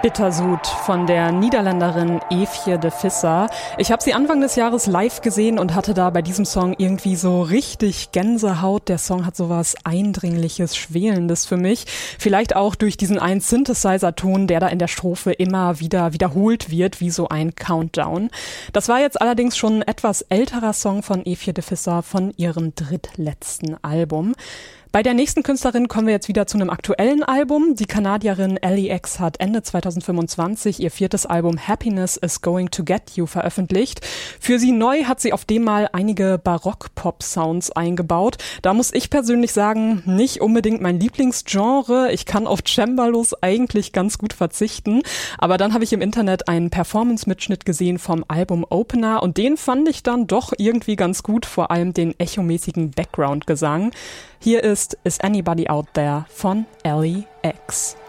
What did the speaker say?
Bittersud von der Niederländerin Eefje de Visser. Ich habe sie Anfang des Jahres live gesehen und hatte da bei diesem Song irgendwie so richtig Gänsehaut. Der Song hat sowas Eindringliches, Schwelendes für mich. Vielleicht auch durch diesen einen Synthesizer-Ton, der da in der Strophe immer wieder wiederholt wird, wie so ein Countdown. Das war jetzt allerdings schon ein etwas älterer Song von Eefje de Visser von ihrem drittletzten Album. Bei der nächsten Künstlerin kommen wir jetzt wieder zu einem aktuellen Album. Die Kanadierin LEX hat Ende 2025 ihr 4. Album Happiness is Going to Get You veröffentlicht. Für sie neu hat sie auf dem mal einige Barock-Pop-Sounds eingebaut. Da muss ich persönlich sagen, nicht unbedingt mein Lieblingsgenre. Ich kann auf Cembalos eigentlich ganz gut verzichten. Aber dann habe ich im Internet einen Performance-Mitschnitt gesehen vom Album Opener und den fand ich dann doch irgendwie ganz gut, vor allem den echomäßigen Background-Gesang. Hier ist Is Anybody Out There von LEX.